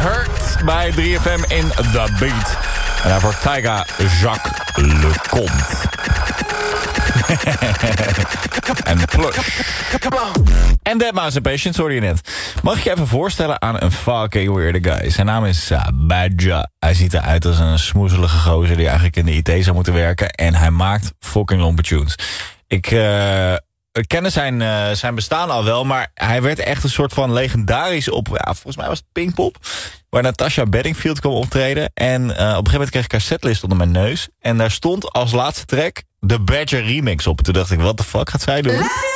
Hurt bij 3FM in The Beat. En daarvoor Tyga, Jacques Leconte. En Plush. En Deadmau5 Patience hoorde je net. Mag ik je even voorstellen aan een fucking weirde guy. Zijn naam is Badja. Hij ziet eruit als een smoezelige gozer die eigenlijk in de IT zou moeten werken. En hij maakt fucking lompe tunes. Ik kende zijn bestaan al wel, maar hij werd echt een soort van legendarisch op, volgens mij was het Pinkpop, waar Natasha Bedingfield kwam optreden. En op een gegeven moment kreeg ik haar setlist onder mijn neus. En daar stond als laatste track de Badger remix op. En toen dacht ik, what the fuck gaat zij doen?